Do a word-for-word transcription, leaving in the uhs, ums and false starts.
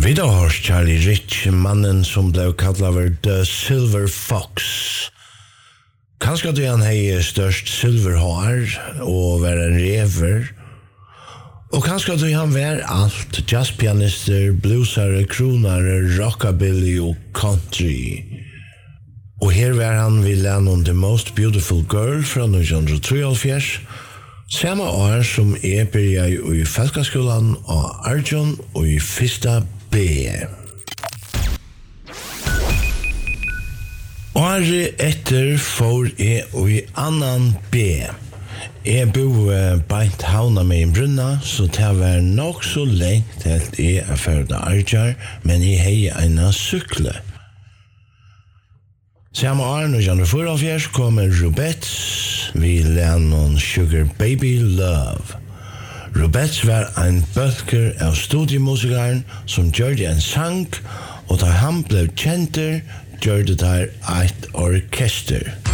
Vi då har Charlie Rich, mannen som blev kallad The Silver Fox. Kanske då han hej störst silverhår och var en rever. Och kanske då han var allt, jazzpianister, bluesare, kronare, rockabilly och country. Och här var han vid Lennon The Most Beautiful Girl från nittonhundratre. Samma år som är började i Fälkaskolan och Arjun och i första B. Året efter får jag i annan B. Jag bo beint havna med en brunna, så det var nog så längt att jag är färdig Arjar, men jag har en cykle. Samma år, nittonhundrafyrtiofyra, kommer Rubettes vid Lennon Sugar Baby Love. Rubettes var en bölker av studiemusikeren som gjorde en sang, og da han blev kjenter, gjorde det ett orkester.